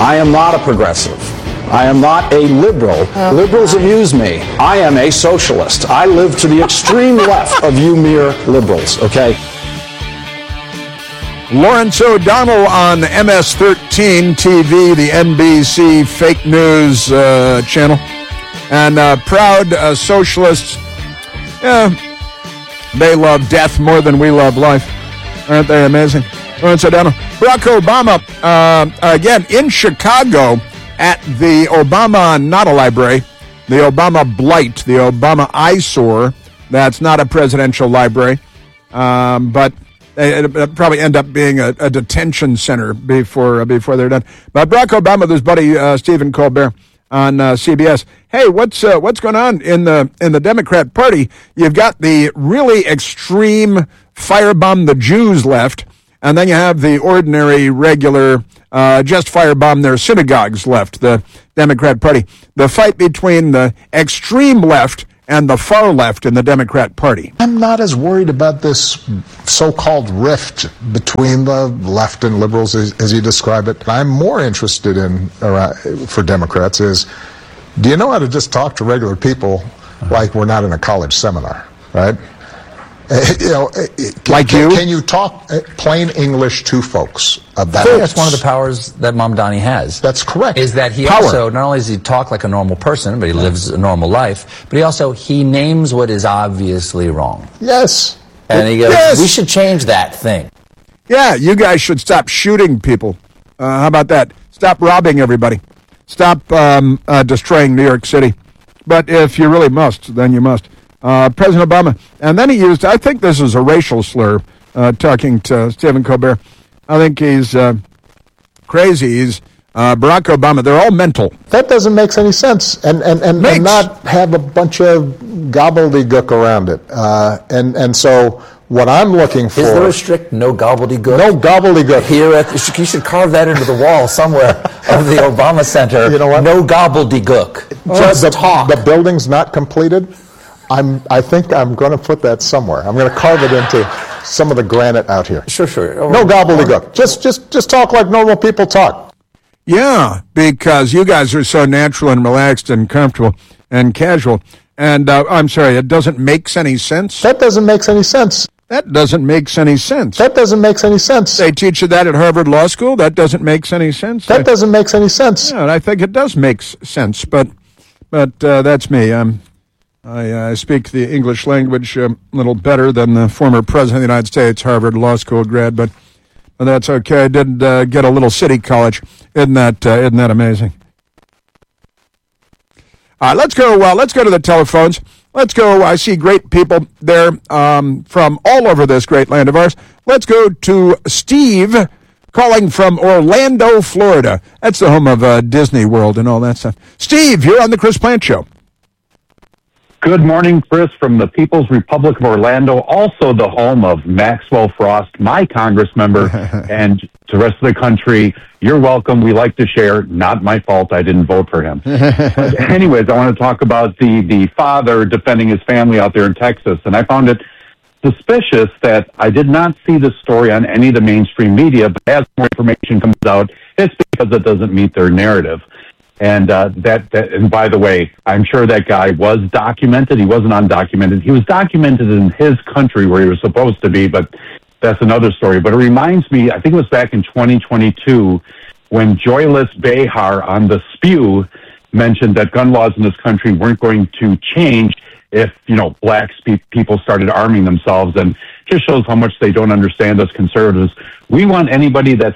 I am not a progressive. I am not a liberal. Liberals amuse me. I am a socialist. I live to the extreme left of you mere liberals, okay? Lawrence O'Donnell on MS-13 TV, the NBC fake news channel. And proud socialists, they love death more than we love life. Aren't they amazing? Lawrence O'Donnell. Barack Obama, again, in Chicago at the Obama, not a library, the Obama Blight, the Obama eyesore. That's not a presidential library, but it'll probably end up being a detention center before they're done. But Barack Obama, this buddy Stephen Colbert on CBS. Hey, what's going on in the Democrat Party? You've got the really extreme firebomb the Jews left, and then you have the ordinary, regular, just firebomb their synagogues left. The Democrat Party. The fight between the extreme left and the far left in the Democrat Party. I'm not as worried about this so-called rift between the left and liberals as you describe it. I'm more interested in, for Democrats, is do you know how to just talk to regular people like we're not in a college seminar, right? Can you talk plain English to folks about it? That's one of the powers that Mamdani has. That's correct. Is that he also, not only does he talk like a normal person, but he lives a normal life, but he names what is obviously wrong. Yes. And he goes, we should change that thing. Yeah, you guys should stop shooting people. How about that? Stop robbing everybody. Stop destroying New York City. But if you really must, then you must. President Obama, and then he used, I think this is a racial slur, talking to Stephen Colbert. I think he's crazy. He's Barack Obama. They're all mental. That doesn't make any sense, and not have a bunch of gobbledygook around it. And so what I'm looking for... Is there a strict no gobbledygook? No gobbledygook. Here, you should carve that into the wall somewhere of the Obama Center. You know what? No gobbledygook. Just talk. The building's not completed. I think I'm going to put that somewhere. I'm going to carve it into some of the granite out here. Sure. No gobbledygook. Just talk like normal people talk. Yeah, because you guys are so natural and relaxed and comfortable and casual. And I'm sorry, it doesn't make any sense. That doesn't make any sense. That doesn't make any sense. That doesn't make any sense. They teach you that at Harvard Law School? That doesn't make any sense. That doesn't make any sense. Yeah, I think it does make sense, but that's me. I speak the English language a little better than the former president of the United States, Harvard Law School grad, but that's okay. I did get a little city college. Isn't that amazing? All right, let's go to the telephones. Let's go. I see great people there from all over this great land of ours. Let's go to Steve calling from Orlando, Florida. That's the home of Disney World and all that stuff. Steve, you're on the Chris Plante Show. Good morning, Chris, from the People's Republic of Orlando, also the home of Maxwell Frost, my Congress member, and to the rest of the country, you're welcome. We like to share. Not my fault. I didn't vote for him. But anyways, I want to talk about the father defending his family out there in Texas, and I found it suspicious that I did not see this story on any of the mainstream media, but as more information comes out, it's because it doesn't meet their narrative. And and by the way, I'm sure that guy was documented. He wasn't undocumented. He was documented in his country where he was supposed to be, but that's another story. But it reminds me, I think it was back in 2022 when Joyless Behar on The Spew mentioned that gun laws in this country weren't going to change if, black people started arming themselves, and just shows how much they don't understand us conservatives. We want anybody that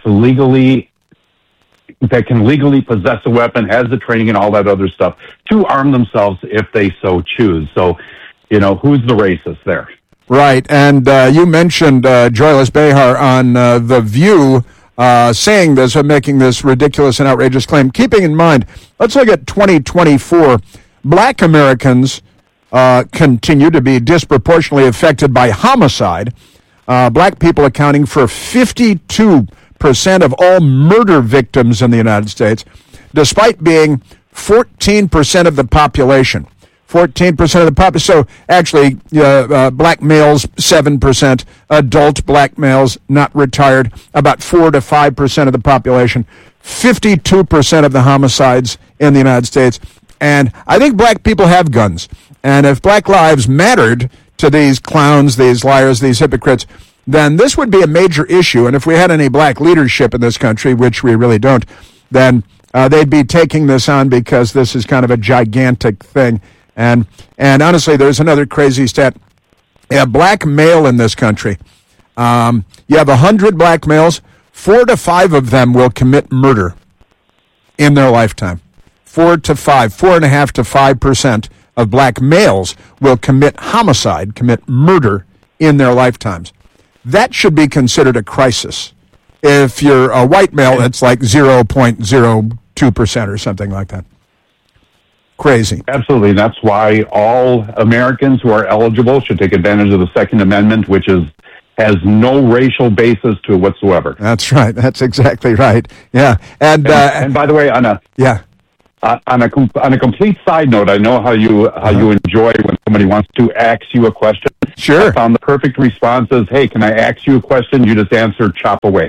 can legally possess a weapon, has the training and all that other stuff, to arm themselves if they so choose. So, who's the racist there? Right, and you mentioned Joyless Behar on The View saying this and making this ridiculous and outrageous claim. Keeping in mind, let's look at 2024. Black Americans continue to be disproportionately affected by homicide. Black people accounting for 52% of all murder victims in the United States, despite being 14% of the population. 14% of the population. So actually, black males, 7%. Adult black males, not retired, about 4 to 5% of the population. 52% of the homicides in the United States. And I think black people have guns. And if black lives mattered to these clowns, these liars, these hypocrites, then this would be a major issue. And if we had any black leadership in this country, which we really don't, then they'd be taking this on because this is kind of a gigantic thing. And honestly, there's another crazy stat. A black male in this country, you have 100 black males, 4 to 5 of them will commit murder in their lifetime. 4 to 5, 4.5 to 5% of black males will commit homicide, commit murder in their lifetimes. That should be considered a crisis. If you're a white male, it's like 0.02% or something like that. Crazy. Absolutely. And that's why all Americans who are eligible should take advantage of the Second Amendment, which has no racial basis to it whatsoever. That's right. That's exactly right. Yeah. And by the way, on a complete side note, I know how you enjoy when somebody wants to ask you a question. Sure. I found the perfect response is, hey, can I ask you a question? You just answer, chop away.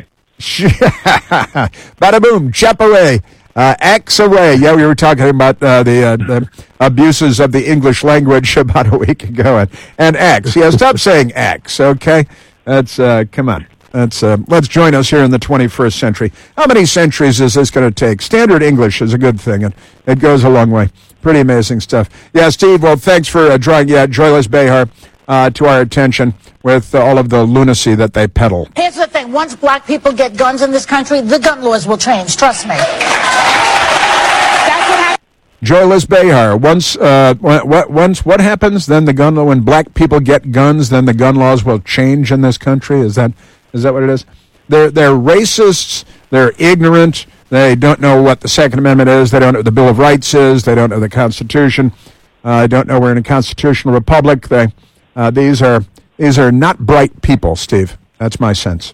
Bada boom, chop away. Axe away. Yeah, we were talking about the abuses of the English language about a week ago. And axe. Yeah, stop saying axe, okay? That's, come on. Let's join us here in the 21st century. How many centuries is this going to take? Standard English is a good thing, and it goes a long way. Pretty amazing stuff. Yeah, Steve, well, thanks for drawing Joyless Behar to our attention with all of the lunacy that they peddle. Here's the thing. Once black people get guns in this country, the gun laws will change. Trust me. That's what happens. Joyless Behar. Once what happens? Then when black people get guns, then the gun laws will change in this country. Is that what it is? They're racists. They're ignorant. They don't know what the Second Amendment is. They don't know what the Bill of Rights is. They don't know the Constitution. They don't know we're in a constitutional republic. These are not bright people, Steve. That's my sense.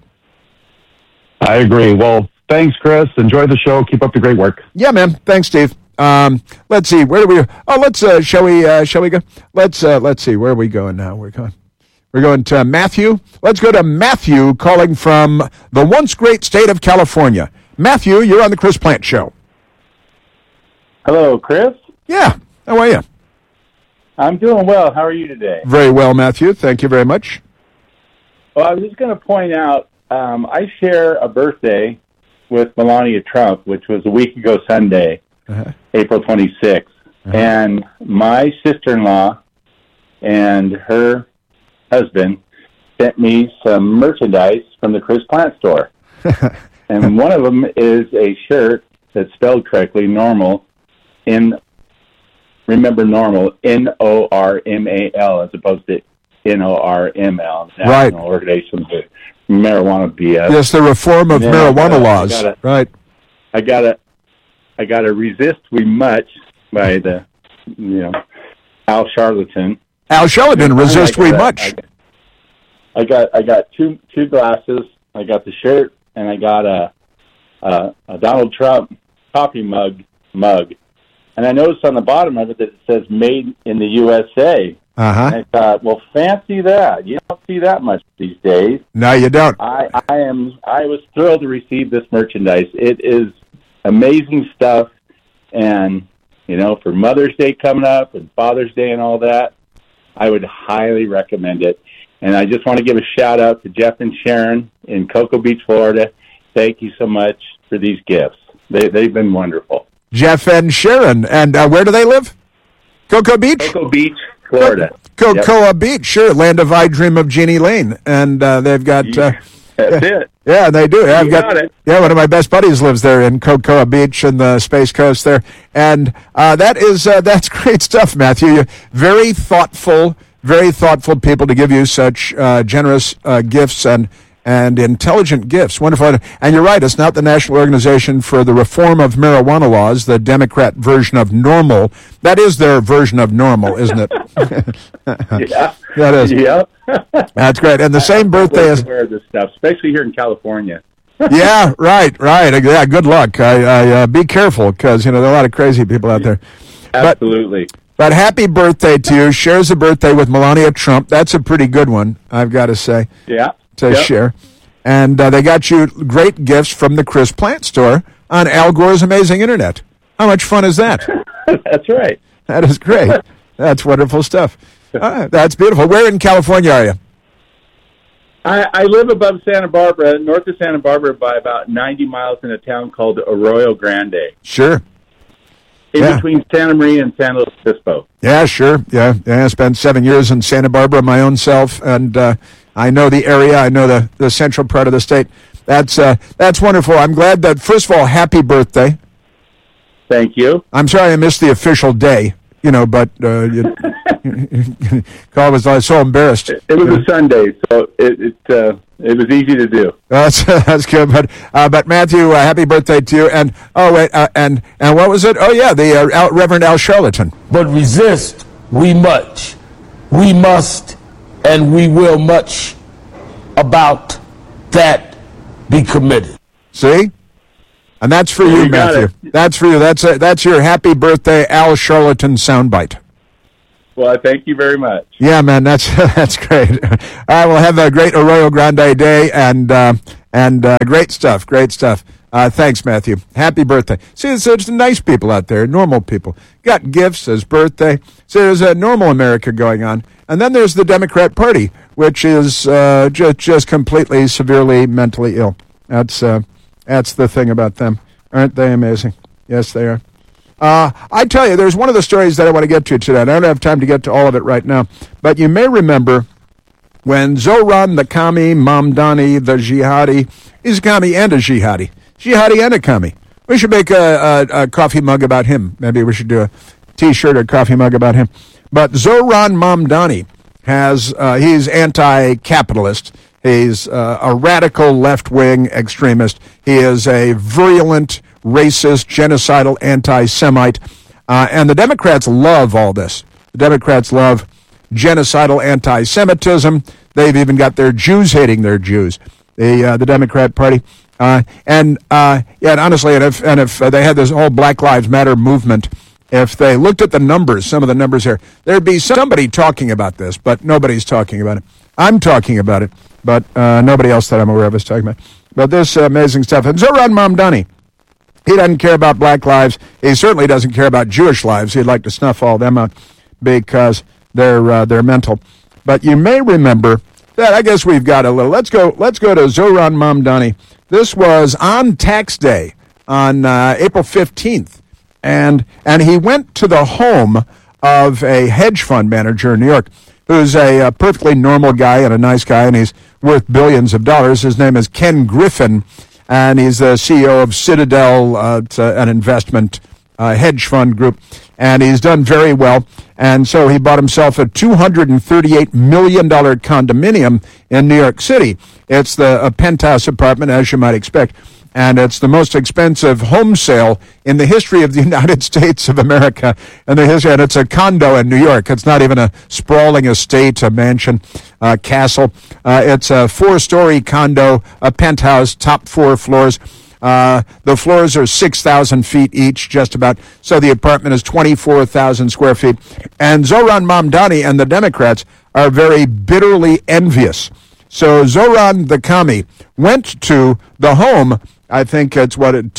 I agree. Well, thanks, Chris. Enjoy the show. Keep up the great work. Yeah, man. Thanks, Steve. Let's see. Where do we? Oh, shall we go? Let's see. Where are we going now? We're going to Matthew. Let's go to Matthew calling from the once great state of California. Matthew, you're on the Chris Plante Show. Hello, Chris. Yeah. How are you? I'm doing well. How are you today? Very well, Matthew. Thank you very much. Well, I was just going to point out, I share a birthday with Melania Trump, which was a week ago Sunday, April 26th. And my sister-in-law and her husband sent me some merchandise from the Chris Plante store. And one of them is a shirt that's spelled correctly, normal, remember normal, N-O-R-M-A-L, as opposed to N-O-R-M-L, National Organization of Marijuana BS. Yes, the reform of marijuana laws. I gotta resist we much by the Al Charlatan. Al Charlatan, resist we much. I got two glasses. I got the shirt, and I got a Donald Trump coffee mug. And I noticed on the bottom of it that it says "Made in the USA." And I thought, well, fancy that. You don't see that much these days. No, you don't. I was thrilled to receive this merchandise. It is amazing stuff, and for Mother's Day coming up and Father's Day and all that, I would highly recommend it. And I just want to give a shout out to Jeff and Sharon in Cocoa Beach, Florida. Thank you so much for these gifts. They've been wonderful. Jeff and Sharon. And where do they live? Cocoa Beach? Cocoa Beach, Florida. Cocoa Beach, sure. Land of I Dream of Jeannie Lane. And they've got... That's it. Yeah, they do. I've got it. Yeah, one of my best buddies lives there in Cocoa Beach in the Space Coast there. And that's great stuff, Matthew. Very thoughtful people to give you such generous gifts and intelligent gifts. Wonderful. And you're right, it's not the National Organization for the Reform of Marijuana Laws, the Democrat version of normal. That is their version of normal, isn't it? Yeah. That is. Yeah. That's great. And the same birthday as... aware of this stuff, especially here in California. Yeah, right. Yeah, good luck. Be careful, because there are a lot of crazy people out there. Absolutely. But happy birthday to you. Shares a birthday with Melania Trump. That's a pretty good one, I've got to say. Yeah. To share. And they got you great gifts from the Chris Plant Store on Al Gore's Amazing Internet. How much fun is that? That's right. That is great. That's wonderful stuff. That's beautiful. Where in California are you? I live above Santa Barbara, north of Santa Barbara, by about 90 miles in a town called Arroyo Grande. Sure. In between Santa Maria and San Luis Obispo. Yeah, sure. Yeah. I spent 7 years in Santa Barbara my own self, and I know the area. I know the central part of the state. That's wonderful. I'm glad that, first of all, happy birthday. Thank you. I'm sorry I missed the official day, but Carl was so embarrassed. It was a Sunday, so it was easy to do. That's good. But Matthew, happy birthday to you. And and what was it? Oh yeah, the Reverend Al Charlatan. But resist we much, we must, and we will much about that be committed. See. And that's for you, Matthew. That's for you. That's your happy birthday, Al Charlatan soundbite. Well, I thank you very much. Yeah, man, that's great. All right, we'll have a great Arroyo Grande day and great stuff. Great stuff. Thanks, Matthew. Happy birthday. See, there's nice people out there, normal people. Got gifts as birthday. So there's a normal America going on, and then there's the Democrat Party, which is just completely, severely mentally ill. That's the thing about them. Aren't they amazing? Yes, they are. I tell you, there's one of the stories that I want to get to today. I don't have time to get to all of it right now. But you may remember when Zohran the Kami Mamdani, the jihadi, he's a Kami and a jihadi. Jihadi and a Kami. We should make a coffee mug about him. Maybe we should do a T-shirt or coffee mug about him. But Zohran Mamdani he's anti-capitalist. He's a radical left-wing extremist. He is a virulent, racist, genocidal anti-Semite. And the Democrats love all this. The Democrats love genocidal anti-Semitism. They've even got their Jews hating their Jews, the Democrat Party. And honestly, if they had this whole Black Lives Matter movement, if they looked at the numbers, some of the numbers here, there'd be somebody talking about this, but nobody's talking about it. I'm talking about it, but nobody else that I'm aware of is talking about it. But this amazing stuff. And Zohran Mamdani, he doesn't care about black lives. He certainly doesn't care about Jewish lives. He'd like to snuff all them out because they're mental. But you may remember that. I guess we've got a little. Let's go to Zohran Mamdani. This was on tax day on April 15th, and he went to the home of a hedge fund manager in New York, who's a perfectly normal guy and a nice guy, and he's worth billions of dollars. His name is Ken Griffin, and he's the CEO of Citadel, an investment hedge fund group, and he's done very well. And so he bought himself a $238 million condominium in New York City. It's a penthouse apartment, as you might expect. And it's the most expensive home sale in the history of the United States of America. And it's a condo in New York. It's not even a sprawling estate, a mansion, castle. It's a 4-story condo, a penthouse, top 4 floors. The floors are 6,000 feet each, just about. So the apartment is 24,000 square feet. And Zohran Mamdani and the Democrats are very bitterly envious. So Zohran the Kami went to the home. I think it's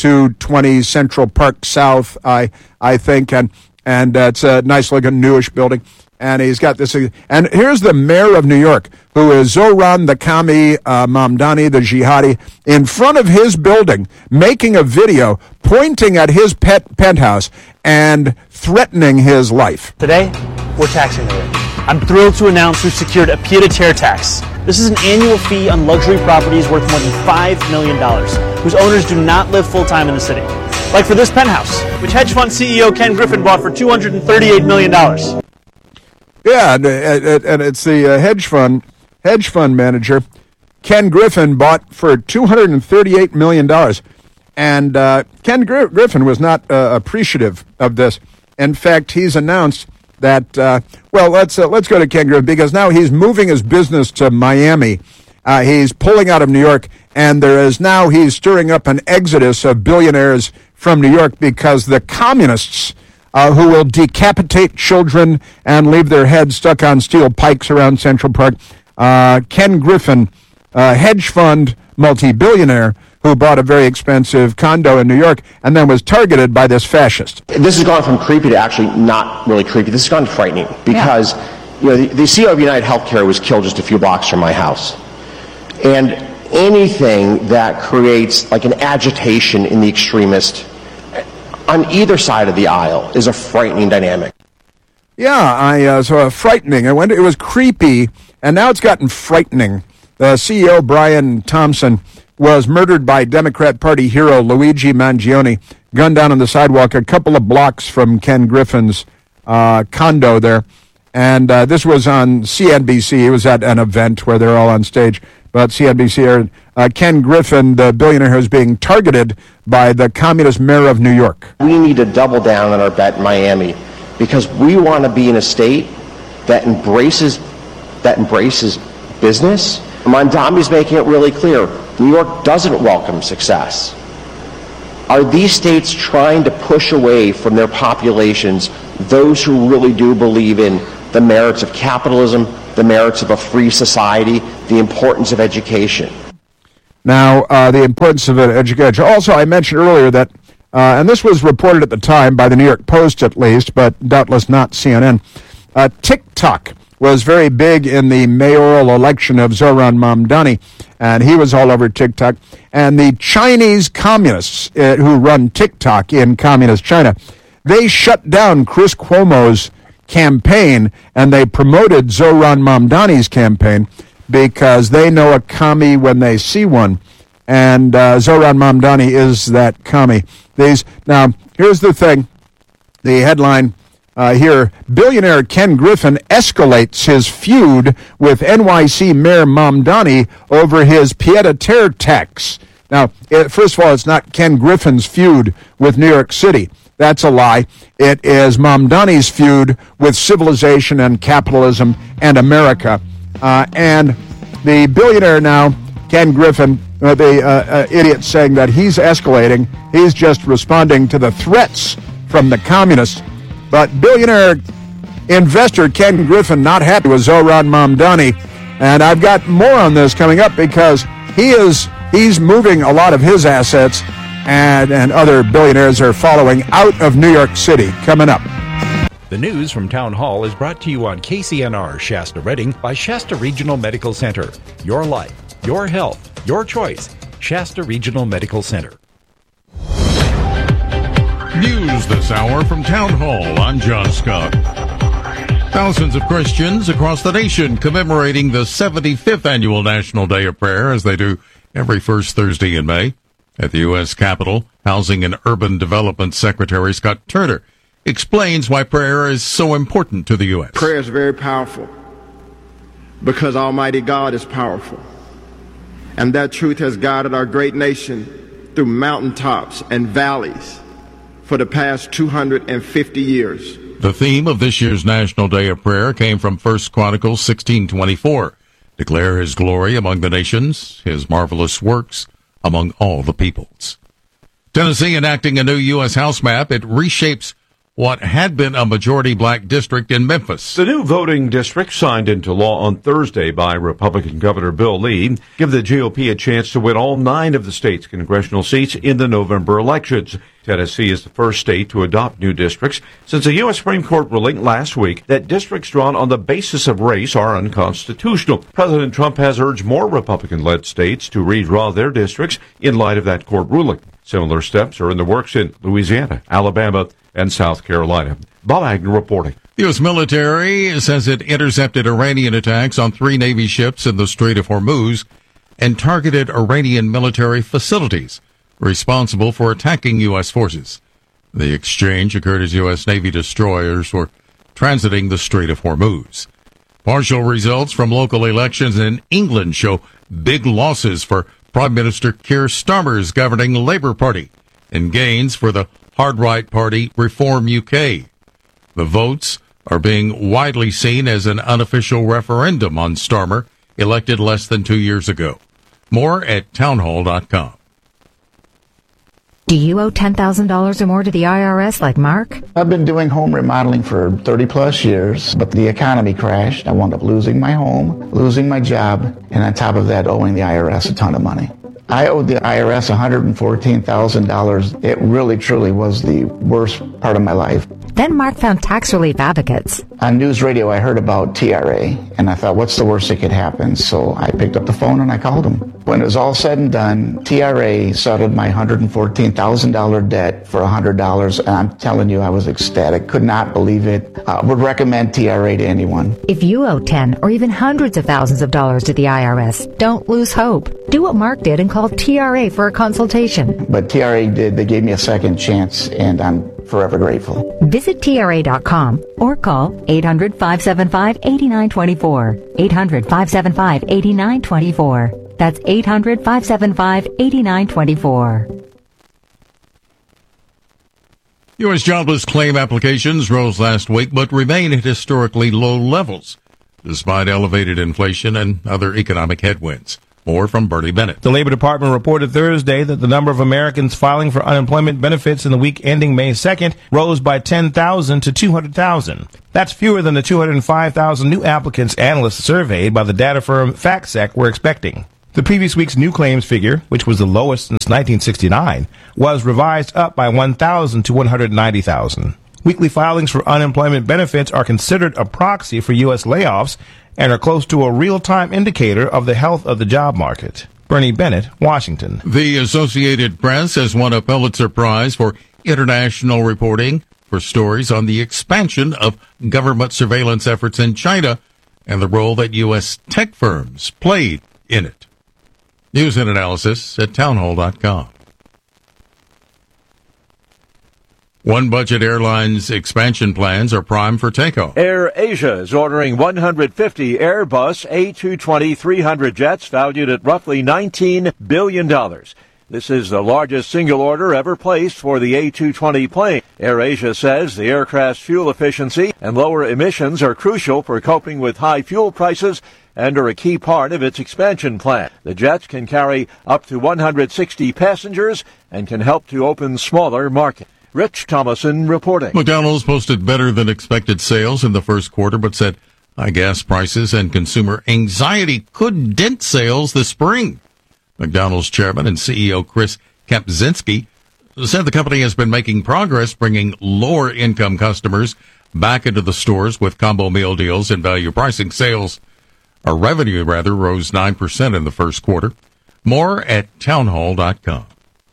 220 Central Park South, I think, and it's a nice looking newish building. And he's got this. And here's the mayor of New York, who is Zohran the Kami Mamdani, the jihadi, in front of his building, making a video, pointing at his penthouse and threatening his life. Today, we're taxing the rich. I'm thrilled to announce we've secured a pied-à-terre tax. This is an annual fee on luxury properties worth more than $5 million, whose owners do not live full-time in the city. Like for this penthouse, which hedge fund CEO Ken Griffin bought for $238 million. Yeah, and it's the hedge fund manager, Ken Griffin, bought for $238 million. And Ken Griffin was not appreciative of this. In fact, he's announced that, let's go to Ken Griffin, because now he's moving his business to Miami. He's pulling out of New York, and he's stirring up an exodus of billionaires from New York because the communists who will decapitate children and leave their heads stuck on steel pikes around Central Park. Ken Griffin, hedge fund multi-billionaire, who bought a very expensive condo in New York and then was targeted by this fascist. This has gone from creepy to actually not really creepy. This has gone frightening because the CEO of United Healthcare was killed just a few blocks from my house. And anything that creates like an agitation in the extremist on either side of the aisle is a frightening dynamic. Yeah, so frightening. It was creepy, and now it's gotten frightening. The CEO, Brian Thompson, was murdered by Democrat Party hero Luigi Mangione, gunned down on the sidewalk a couple of blocks from Ken Griffin's condo there. And this was on CNBC. It was at an event where they're all on stage. But CNBC aired Ken Griffin, the billionaire who's being targeted by the communist mayor of New York. We need to double down on our bet in Miami because we want to be in a state that embraces business. Mamdani's making it really clear. New York doesn't welcome success. Are these states trying to push away from their populations those who really do believe in the merits of capitalism, the merits of a free society, the importance of education? Now, the importance of education. Also, I mentioned earlier that, and this was reported at the time by the New York Post at least, but doubtless not CNN, TikTok was very big in the mayoral election of Zohran Mamdani, and he was all over TikTok. And the Chinese communists who run TikTok in communist China, they shut down Chris Cuomo's campaign, and they promoted Zohran Mamdani's campaign because they know a commie when they see one. And Zohran Mamdani is that commie. Now, here's the thing. The headline here, billionaire Ken Griffin escalates his feud with NYC Mayor Mamdani over his pied-à-terre tax. Now, first of all, it's not Ken Griffin's feud with New York City. That's a lie. It is Mamdani's feud with civilization and capitalism and America. And the billionaire now, Ken Griffin, the idiot saying that he's escalating. He's just responding to the threats from the communists. But billionaire investor Ken Griffin not happy with Zohran Mamdani. And I've got more on this coming up because he's moving a lot of his assets and other billionaires are following out of New York City. Coming up. The news from Town Hall is brought to you on KCNR Shasta Redding by Shasta Regional Medical Center. Your life, your health, your choice. Shasta Regional Medical Center. News this hour from Town Hall. I'm John Scott. Thousands of Christians across the nation commemorating the 75th Annual National Day of Prayer as they do every first Thursday in May. At the U.S. Capitol, Housing and Urban Development Secretary Scott Turner explains why prayer is so important to the U.S. Prayer is very powerful because Almighty God is powerful. And that truth has guided our great nation through mountaintops and valleys for the past 250 years. The theme of this year's National Day of Prayer came from 1 Chronicles 16:24. Declare his glory among the nations, his marvelous works among all the peoples. Tennessee enacting a new U.S. House map. It reshapes what had been a majority black district in Memphis. The new voting district signed into law on Thursday by Republican Governor Bill Lee give the GOP a chance to win all 9 of the state's congressional seats in the November elections. Tennessee is the first state to adopt new districts since a U.S. Supreme Court ruling last week that districts drawn on the basis of race are unconstitutional. President Trump has urged more Republican-led states to redraw their districts in light of that court ruling. Similar steps are in the works in Louisiana, Alabama, and South Carolina. Bob Agnew reporting. The U.S. military says it intercepted Iranian attacks on 3 Navy ships in the Strait of Hormuz and targeted Iranian military facilities responsible for attacking U.S. forces. The exchange occurred as U.S. Navy destroyers were transiting the Strait of Hormuz. Partial results from local elections in England show big losses for Prime Minister Keir Starmer's governing Labour Party and gains for the hard-right party Reform UK. The votes are being widely seen as an unofficial referendum on Starmer, elected less than 2 years ago. More at townhall.com. Do you owe $10,000 or more to the IRS like Mark? I've been doing home remodeling for 30 plus years, but the economy crashed. I wound up losing my home, losing my job, and on top of that, owing the IRS a ton of money. I owed the IRS $114,000. It really, truly was the worst part of my life. Then Mark found Tax Relief Advocates. On news radio, I heard about TRA, and I thought, what's the worst that could happen? So I picked up the phone and I called them. When it was all said and done, TRA settled my $114,000 debt for $100, and I'm telling you, I was ecstatic. Could not believe it. Would recommend TRA to anyone. If you owe 10 or even hundreds of thousands of dollars to the IRS, don't lose hope. Do what Mark did and call TRA for a consultation. But TRA did. They gave me a second chance, and I'm forever grateful. Visit TRA.com or call 800-575-8924. 800-575-8924. That's 800-575-8924. U.S. jobless claim applications rose last week, but remain at historically low levels, despite elevated inflation and other economic headwinds. More from Bernie Bennett. The Labor Department reported Thursday that the number of Americans filing for unemployment benefits in the week ending May 2nd rose by 10,000 to 200,000. That's fewer than the 205,000 new applicants analysts surveyed by the data firm FactSec were expecting. The previous week's new claims figure, which was the lowest since 1969, was revised up by 1,000 to 190,000. Weekly filings for unemployment benefits are considered a proxy for U.S. layoffs and are close to a real-time indicator of the health of the job market. Bernie Bennett, Washington. The Associated Press has won a Pulitzer Prize for international reporting for stories on the expansion of government surveillance efforts in China and the role that U.S. tech firms played in it. News and analysis at townhall.com. One Budget Airlines expansion plans are primed for takeoff. Air Asia is ordering 150 Airbus A220-300 jets valued at roughly $19 billion. This is the largest single order ever placed for the A220 plane. Air Asia says the aircraft's fuel efficiency and lower emissions are crucial for coping with high fuel prices and are a key part of its expansion plan. The jets can carry up to 160 passengers and can help to open smaller markets. Rich Thomason reporting. McDonald's posted better than expected sales in the first quarter, but said high gas prices and consumer anxiety could dent sales this spring. McDonald's chairman and CEO Chris Kempczynski said the company has been making progress bringing lower-income customers back into the stores with combo meal deals and value pricing. Revenue rose 9% in the first quarter. More at townhall.com.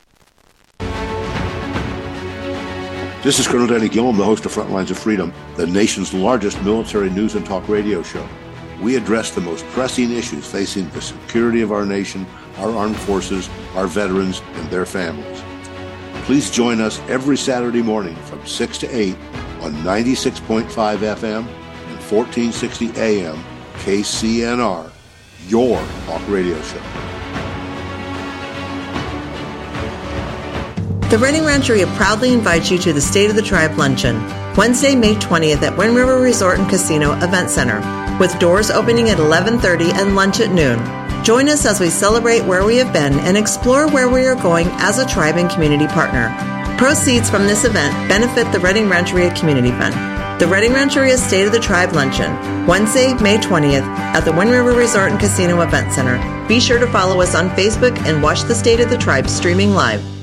This is Colonel Danny Gillum, the host of Frontlines of Freedom, the nation's largest military news and talk radio show. We address the most pressing issues facing the security of our nation, our armed forces, our veterans, and their families. Please join us every Saturday morning from 6 to 8 on 96.5 FM and 1460 AM KCNR, your talk radio show. The Redding Rancheria proudly invites you to the State of the Tribe Luncheon, Wednesday, May 20th at Wind River Resort and Casino Event Center, with doors opening at 11:30 and lunch at noon. Join us as we celebrate where we have been and explore where we are going as a tribe and community partner. Proceeds from this event benefit the Redding Rancheria Community Fund. The Redding Rancheria State of the Tribe Luncheon, Wednesday, May 20th at the Wind River Resort and Casino Event Center. Be sure to follow us on Facebook and watch the State of the Tribe streaming live.